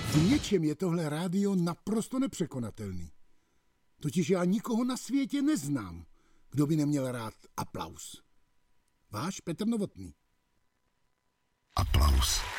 V něčem je tohle rádio naprosto nepřekonatelný. Totiž já nikoho na světě neznám, kdo by neměl rád aplaus. Váš Petr Novotný. Aplaus.